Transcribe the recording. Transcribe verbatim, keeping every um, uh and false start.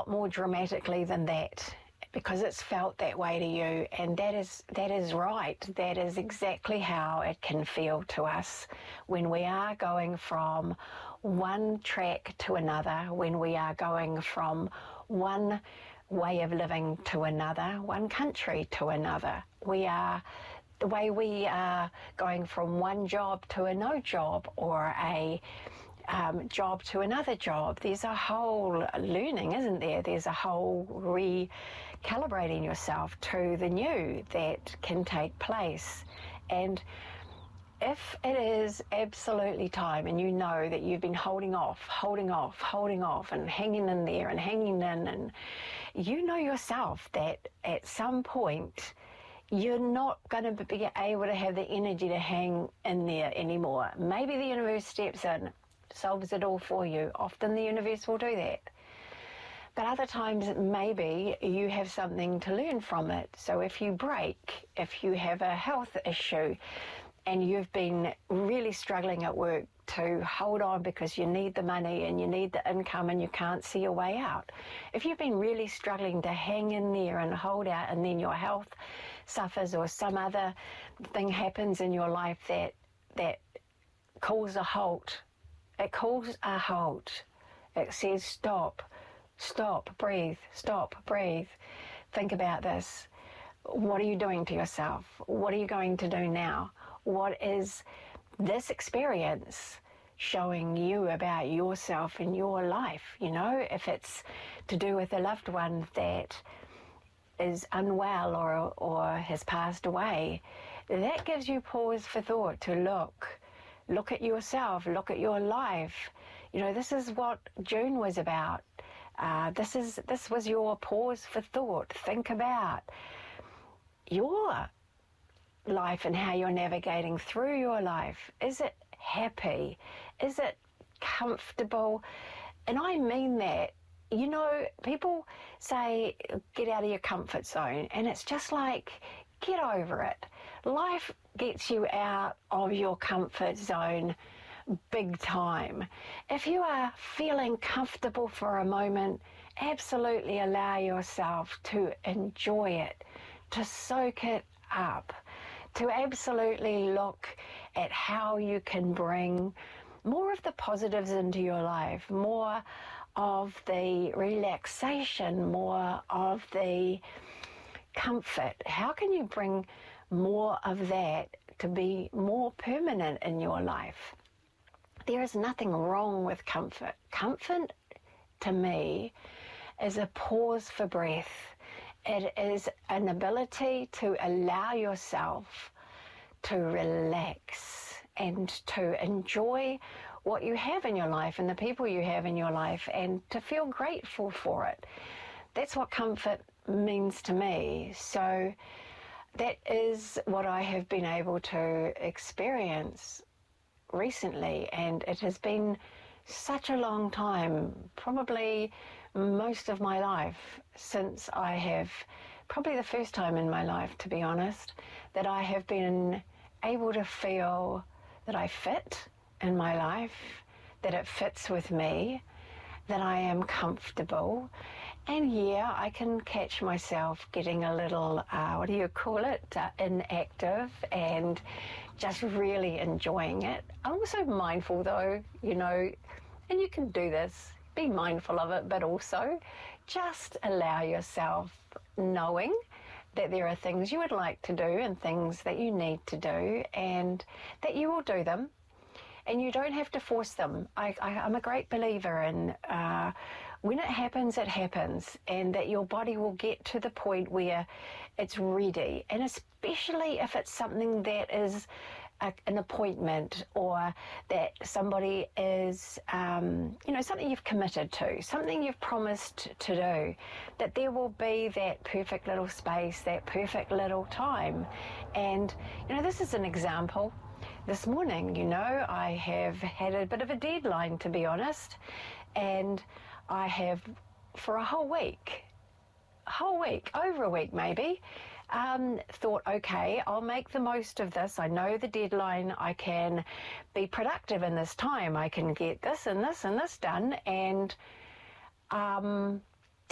lot more dramatically than that, because it's felt that way to you, and that is that is right. That is exactly how it can feel to us when we are going from one track to another, when we are going from one way of living to another, one country to another. We are the way we are going from one job to a no job, or a Um, job to another job. There's a whole learning, isn't there? There's a whole recalibrating yourself to the new that can take place. And if it is absolutely time, and you know that you've been holding off, holding off, holding off, and hanging in there and hanging in, and you know yourself that at some point you're not going to be able to have the energy to hang in there anymore. Maybe the universe steps in, solves it all for you. Often the universe will do that. But other times maybe you have something to learn from it. So if you break, if you have a health issue and you've been really struggling at work to hold on because you need the money and you need the income and you can't see your way out, if you've been really struggling to hang in there and hold out, and then your health suffers or some other thing happens in your life that that calls a halt, it calls a halt. It says stop, stop, breathe, stop, breathe. Think about this. What are you doing to yourself? What are you going to do now? What is this experience showing you about yourself and your life? You know, if it's to do with a loved one that is unwell or, or has passed away, that gives you pause for thought to look. Look at yourself, look at your life. You know, this is what June was about. Uh, this is this was your pause for thought. Think about your life and how you're navigating through your life. Is it happy? Is it comfortable? And I mean that. You know, people say get out of your comfort zone, and it's just like, get over it. Life gets you out of your comfort zone big time. If you are feeling comfortable for a moment, absolutely allow yourself to enjoy it, to soak it up, to absolutely look at how you can bring more of the positives into your life, more of the relaxation, more of the comfort. How can you bring more of that to be more permanent in your life? There is nothing wrong with comfort. Comfort, to me, is a pause for breath. It is an ability to allow yourself to relax and to enjoy what you have in your life and the people you have in your life, and to feel grateful for it. That's what comfort means to me. So that is what I have been able to experience recently, and it has been such a long time, probably most of my life, since I have, probably the first time in my life, to be honest, that I have been able to feel that I fit in my life, that it fits with me, that I am comfortable. And yeah, I can catch myself getting a little, uh, what do you call it, uh, inactive, and just really enjoying it. I'm also mindful though, you know, and you can do this, be mindful of it, but also just allow yourself knowing that there are things you would like to do and things that you need to do, and that you will do them. And you don't have to force them. I, I, I'm a great believer in uh, when it happens, it happens, and that your body will get to the point where it's ready. And especially if it's something that is a, an appointment, or that somebody is, um, you know, something you've committed to, something you've promised to do, that there will be that perfect little space, that perfect little time. And, you know, this is an example. This morning, you know, I have had a bit of a deadline, to be honest, and I have, for a whole week, a whole week, over a week maybe, um, thought, okay, I'll make the most of this. I know the deadline. I can be productive in this time. I can get this and this and this done, and um,